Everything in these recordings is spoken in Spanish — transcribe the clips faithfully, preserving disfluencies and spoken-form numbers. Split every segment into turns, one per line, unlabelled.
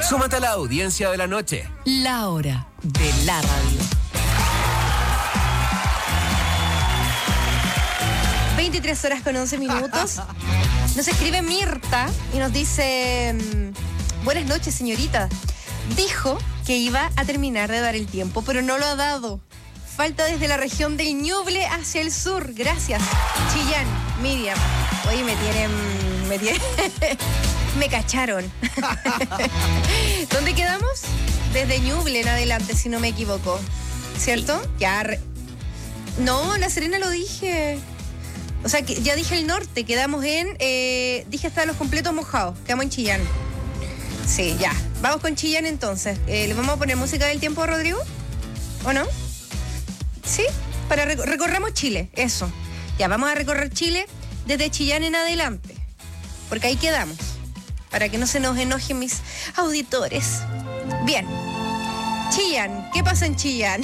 Súmate a la audiencia de la noche.
La hora de la radio.
veintitrés horas con once minutos. Nos escribe Mirta y nos dice: buenas noches, señorita. Dijo que iba a terminar de dar el tiempo, pero no lo ha dado. Falta desde la región del Ñuble hacia el sur. Gracias. Chillán, Miriam. Oye, me tienen... Me tienen... me cacharon. ¿Dónde quedamos? Desde Ñuble en adelante, si no me equivoco. ¿Cierto? Ya... Re... No, La Serena lo dije... O sea, que ya dije el norte, quedamos en... Eh, dije hasta los completos mojados, quedamos en Chillán. Sí, ya. Vamos con Chillán entonces. Eh, ¿Le vamos a poner música del tiempo a Rodrigo? ¿O no? ¿Sí? Para rec- recorramos Chile, eso. Ya, vamos a recorrer Chile desde Chillán en adelante. Porque ahí quedamos. Para que no se nos enojen mis auditores. Bien. Chillán, ¿qué pasa en Chillán?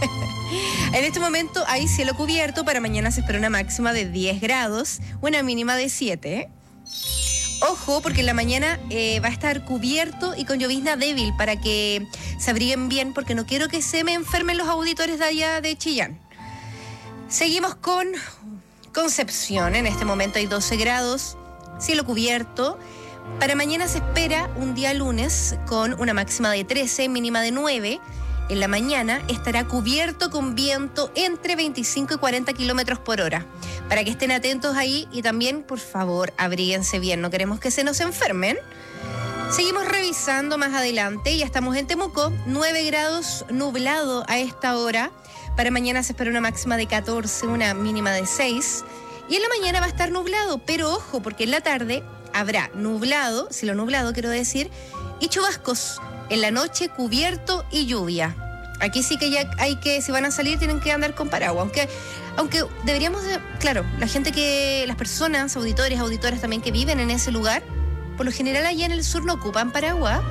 En este momento hay cielo cubierto. Para mañana se espera una máxima de diez grados, una mínima de siete. Ojo, porque en la mañana eh, va a estar cubierto y con llovizna débil para que se abriguen bien, porque no quiero que se me enfermen los auditores de allá de Chillán. Seguimos con Concepción. En este momento hay doce grados, cielo cubierto. Para mañana se espera un día lunes con una máxima de trece, mínima de nueve. En la mañana estará cubierto con viento entre veinticinco y cuarenta kilómetros por hora. Para que estén atentos ahí y también, por favor, abríguense bien. No queremos que se nos enfermen. Seguimos revisando más adelante. Ya estamos en Temuco. nueve grados, nublado a esta hora. Para mañana se espera una máxima de catorce, una mínima de seis. Y en la mañana va a estar nublado. Pero ojo, porque en la tarde habrá nublado, cielo nublado quiero decir, y chubascos. En la noche, cubierto y lluvia. Aquí sí que ya hay que, si van a salir, tienen que andar con paraguas. Aunque, aunque deberíamos, de, claro, la gente que, las personas, auditores, auditoras también que viven en ese lugar, por lo general allá en el sur no ocupan paraguas.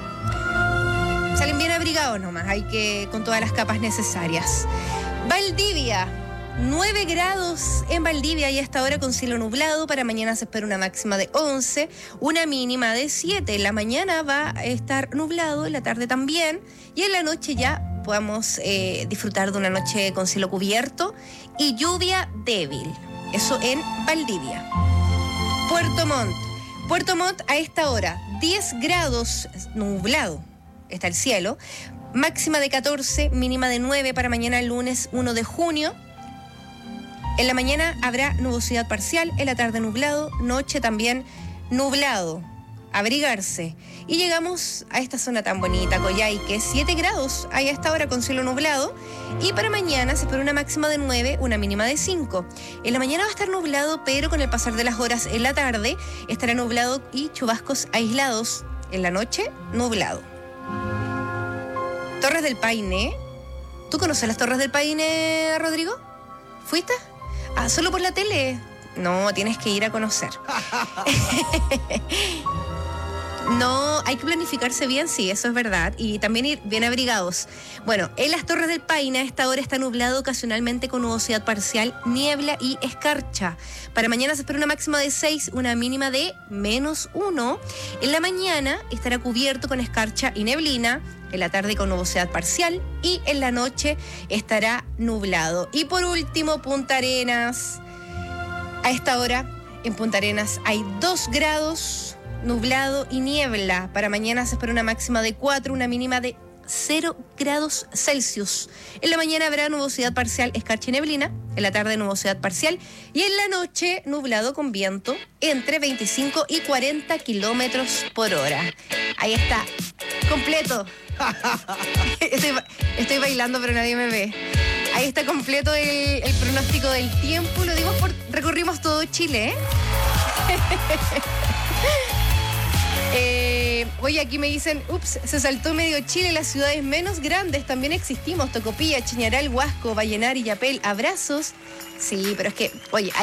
Salen bien abrigados nomás, hay que, con todas las capas necesarias. Valdivia. nueve grados en Valdivia y hasta ahora con cielo nublado. Para mañana se espera una máxima de once, una mínima de siete. En la mañana va a estar nublado, en la tarde también. Y en la noche ya podamos eh, disfrutar de una noche con cielo cubierto y lluvia débil. Eso en Valdivia. Puerto Montt. Puerto Montt a esta hora, diez grados nublado. Está el cielo. Máxima de catorce, mínima de nueve para mañana lunes uno de junio. En la mañana habrá nubosidad parcial, en la tarde nublado, noche también nublado. Abrigarse. Y llegamos a esta zona tan bonita, Coyhaique, siete grados, hay a esta hora con cielo nublado. Y para mañana se espera una máxima de nueve, una mínima de cinco. En la mañana va a estar nublado, pero con el pasar de las horas en la tarde estará nublado y chubascos aislados. En la noche, nublado. Torres del Paine. ¿Tú conoces las Torres del Paine, Rodrigo? ¿Fuiste? Ah, ¿solo por la tele? No, tienes que ir a conocer. No, hay que planificarse bien, sí, eso es verdad. Y también ir bien abrigados. Bueno, en las Torres del Paine a esta hora está nublado ocasionalmente con nubosidad parcial, niebla y escarcha. Para mañana se espera una máxima de seis, una mínima de menos uno. En la mañana estará cubierto con escarcha y neblina. En la tarde con nubosidad parcial y en la noche estará nublado. Y por último, Punta Arenas. A esta hora en Punta Arenas hay dos grados, nublado y niebla. Para mañana se espera una máxima de cuatro, una mínima de cero grados Celsius. En la mañana habrá nubosidad parcial, escarcha y neblina. En la tarde nubosidad parcial y en la noche nublado con viento entre veinticinco y cuarenta kilómetros por hora. Ahí está, completo. Estoy, estoy bailando pero nadie me ve. Ahí está completo el, el pronóstico del tiempo. Lo digo por recorrimos todo Chile, ¿eh? Eh, oye, aquí me dicen, ups, se saltó medio Chile, las ciudades menos grandes también existimos, Tocopilla, Chañaral, Huasco, Vallenar y Yapel, abrazos. Sí, pero es que, oye,